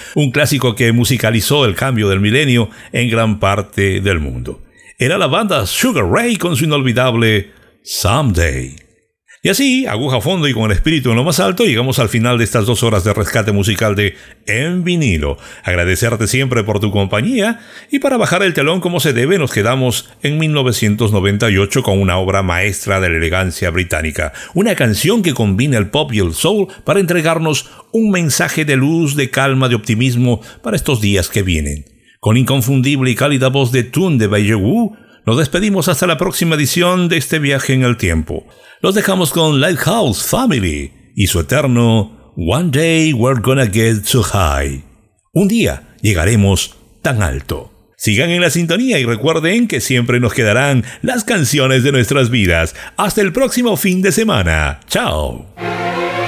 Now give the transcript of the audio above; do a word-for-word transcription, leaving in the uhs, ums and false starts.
un clásico que musicalizó el cambio del milenio en gran parte del mundo. Era la banda Sugar Ray con su inolvidable Someday. Y así, aguja a fondo y con el espíritu en lo más alto, llegamos al final de estas dos horas de rescate musical de En Vinilo. Agradecerte siempre por tu compañía, y para bajar el telón como se debe, nos quedamos en mil novecientos noventa y ocho con una obra maestra de la elegancia británica. Una canción que combina el pop y el soul para entregarnos un mensaje de luz, de calma, de optimismo para estos días que vienen. Con inconfundible y cálida voz de Tune de Bayewu, nos despedimos hasta la próxima edición de este viaje en el tiempo. Los dejamos con Lighthouse Family y su eterno One Day We're Gonna Get So High. Un día llegaremos tan alto. Sigan en la sintonía y recuerden que siempre nos quedarán las canciones de nuestras vidas. Hasta el próximo fin de semana. Chao.